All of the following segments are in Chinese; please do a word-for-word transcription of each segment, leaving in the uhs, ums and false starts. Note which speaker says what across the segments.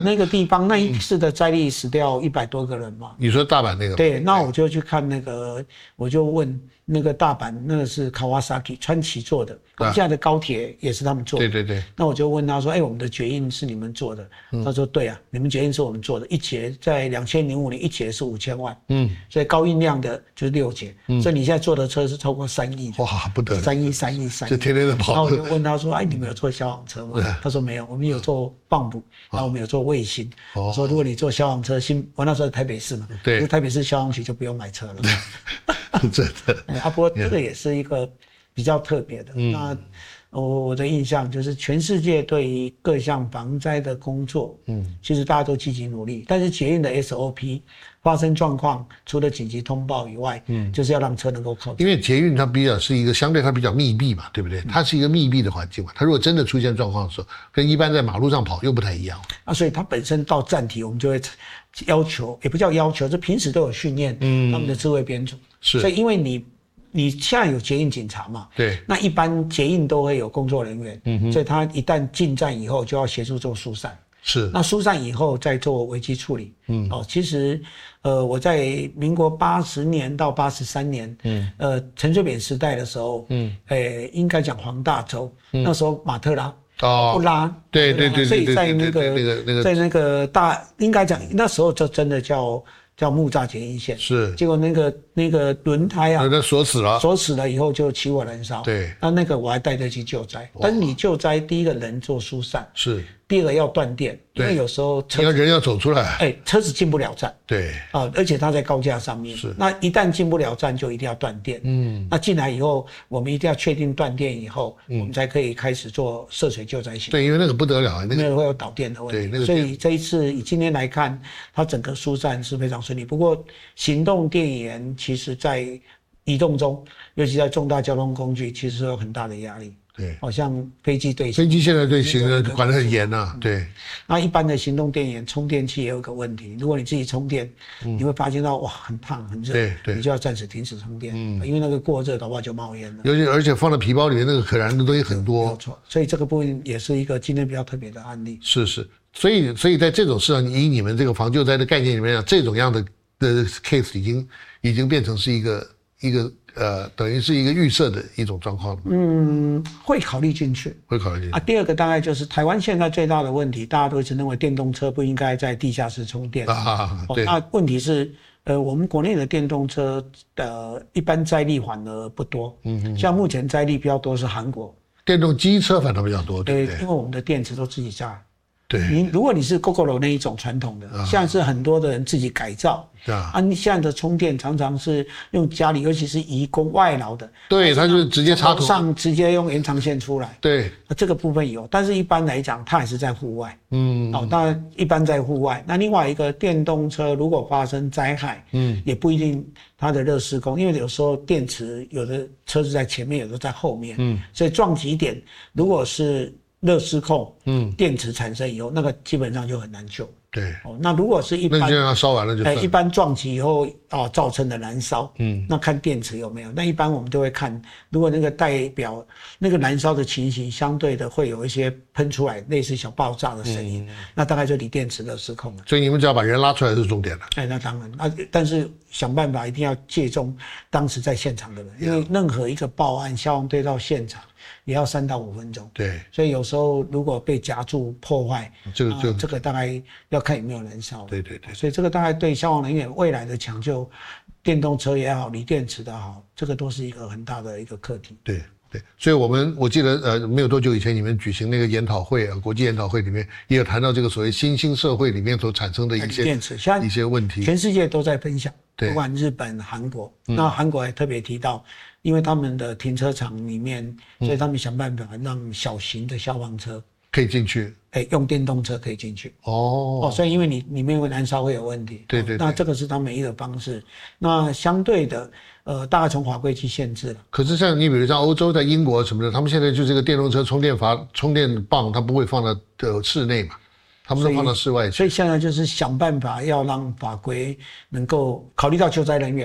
Speaker 1: 那个地方那一次的灾例死掉一百多个人嘛。
Speaker 2: 你说大阪那个？
Speaker 1: 对，那我就去看那个，我就问那个大阪那个是 Kawasaki 川崎做的，我们现在的高铁也是他们做的。
Speaker 2: 对对对。
Speaker 1: 那我就问他说：“哎、欸，我们的决印是你们做的？”嗯、他说：“对啊，你们决印是我们做的，一节在两千零五年一节是五千万，嗯，所以高运量的就是六节，嗯，所以你现在坐的车是超过三亿的，
Speaker 2: 哇，不得了，
Speaker 1: 三亿三亿三亿，
Speaker 2: 就天天的跑。”
Speaker 1: 然后我就问他说：“哎，你们有做消防车吗？”他说：“没有，我们有做棒补，然后我们有做卫星。哦”我说：“如果你做消防车，新我那时候在台北市嘛，对，台北市消防局就不用买车了。”
Speaker 2: 真的。
Speaker 1: 哎，啊，不过这个也是一个比较特别的。嗯、那我我的印象就是，全世界对于各项防灾的工作，嗯，其实大家都积极努力。但是捷运的 S O P 发生状况，除了紧急通报以外，嗯，就是要让车能够靠。
Speaker 2: 因为捷运它比较是一个相对它比较密闭嘛，对不对？它是一个密闭的环境嘛。它如果真的出现状况的时候，跟一般在马路上跑又不太一样。
Speaker 1: 啊，所以它本身到站体，我们就会要求，也不叫要求，就平时都有训练，嗯，他们的智慧编组。是，所以因为你。你现在有捷运警察嘛？
Speaker 2: 对，
Speaker 1: 那一般捷运都会有工作人员，嗯哼，所以他一旦进站以后就要协助做疏散，
Speaker 2: 是，
Speaker 1: 那疏散以后再做危机处理，嗯，哦，其实，呃，我在民国八十年到八十三年，嗯，呃，陈水扁时代的时候，嗯，诶，应该讲黄大洲，嗯、那时候马特拉。哦，不拉，
Speaker 2: 对对对对，
Speaker 1: 所以在那个
Speaker 2: 那个那个，
Speaker 1: 在那个大，应该讲那时候就真的叫。叫木栅捷运线，
Speaker 2: 是，
Speaker 1: 结果那个那个轮胎啊，
Speaker 2: 那锁死了，
Speaker 1: 锁死了以后就起火燃烧。
Speaker 2: 对，
Speaker 1: 那那个我还带着去救灾，但是你救灾，第一个人做疏散，
Speaker 2: 是，
Speaker 1: 第二个要断电，因为有时候
Speaker 2: 车要人要走出来，
Speaker 1: 哎，车子进不了站，
Speaker 2: 对，
Speaker 1: 啊，而且它在高架上面，是，那一旦进不了站，就一定要断电，嗯，那进来以后，我们一定要确定断电以后，嗯，我们才可以开始做涉水救灾行动。
Speaker 2: 对，因为那个不得了，
Speaker 1: 那个会有导电的问题，
Speaker 2: 对，那个，
Speaker 1: 所以这一次以今天来看，它整个疏散是非常顺利。不过行动电源其实在移动中，尤其在重大交通工具，其实有很大的压力。对，好像飞机对
Speaker 2: 飞机现在对行人管得很严呐。对，
Speaker 1: 那一般的行动电源充电器也有一个问题，如果你自己充电，嗯、你会发现到哇很烫很热，
Speaker 2: 对对，
Speaker 1: 你就要暂时停止充电，嗯，因为那个过热的话就冒烟了。
Speaker 2: 尤其而且放在皮包里面那个可燃的东西很多，
Speaker 1: 没有错。所以这个部分也是一个今天比较特别的案例。
Speaker 2: 是是，所以所以在这种市场，以你们这个防救灾的概念里面讲，这种样的的 case 已经已经变成是一个一个。呃，等于是一个预设的一种状况。
Speaker 1: 嗯，会考虑进去，
Speaker 2: 会考虑进去
Speaker 1: 啊。第二个大概就是台湾现在最大的问题，大家都一直认为电动车不应该在地下室充电
Speaker 2: 啊。对。
Speaker 1: 哦、那问题是，呃，我们国内的电动车的一般载力反而不多。嗯嗯。像目前载力比较多是韩国。
Speaker 2: 电动机车反而比较多，对不对？
Speaker 1: 因为我们的电池都自己加。
Speaker 2: 对，
Speaker 1: 你如果你是 Gogoro 那一种传统的，啊、现在是很多的人自己改造。啊，啊你现在的充电常常是用家里，尤其是移工外劳的，
Speaker 2: 对，他就直接插头
Speaker 1: 上，直接用延长线出来。
Speaker 2: 对，
Speaker 1: 那这个部分有，但是一般来讲，它还是在户外。嗯，哦，当然一般在户外。那另外一个电动车如果发生灾害，嗯，也不一定它的热施工，因为有时候电池有的车子在前面，有的在后面，嗯，所以撞击点如果是热失控，嗯，电池产生以后，那个基本上就很难救。
Speaker 2: 对，
Speaker 1: 哦，那如果是一般，
Speaker 2: 那就让它烧完了就算了。
Speaker 1: 哎，一般撞击以后啊、哦、造成的燃烧，嗯，那看电池有没有。那一般我们都会看，如果那个代表那个燃烧的情形，相对的会有一些喷出来类似小爆炸的声音，嗯、那大概就离电池的失控了。
Speaker 2: 所以你们只要把人拉出来是重点了。
Speaker 1: 哎，那当然，那但是想办法一定要借重当时在现场的人，因为任何一个报案，消防队到现场。也要三到五分钟，
Speaker 2: 对，
Speaker 1: 所以有时候如果被夹住破坏，
Speaker 2: 这个就、
Speaker 1: 呃、这个大概要看有没有燃烧，
Speaker 2: 对对对，
Speaker 1: 所以这个大概对消防人员未来的抢救，电动车也好，锂电池的好，这个都是一个很大的一个课题。
Speaker 2: 对对，所以我们我记得呃没有多久以前你们举行那个研讨会啊，国际研讨会里面也有谈到这个所谓新兴社会里面所产生的一些
Speaker 1: 电池
Speaker 2: 一些问题，
Speaker 1: 全世界都在分享，不管日本、韩国，嗯、那韩国还特别提到。因为他们的停车场里面，所以他们想办法让小型的消防车
Speaker 2: 可以进去，
Speaker 1: 哎，用电动车可以进去。
Speaker 2: 哦，
Speaker 1: 哦，所以因为你里面会燃烧会有问题，
Speaker 2: 对对对，
Speaker 1: 那这个是他们一个方式。那相对的，呃，大概从法规去限制了。
Speaker 2: 可是像你比如像欧洲、在英国什么的，他们现在就这个电动车充电阀、充电棒，它不会放到呃室内嘛，他们都放到室外去。
Speaker 1: 所以现在就是想办法要让法规能够考虑到救灾人员呐、啊。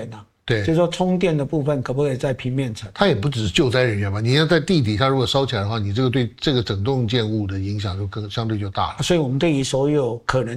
Speaker 2: 对，
Speaker 1: 就是说充电的部分可不可以在平面层？
Speaker 2: 它也不只是救灾人员嘛，你要在地底下如果烧起来的话，你这个对这个整栋建物的影响就更相对就大了。
Speaker 1: 所以我们对于所有可能